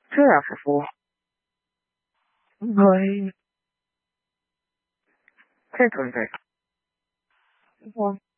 这样是说，người cái thường này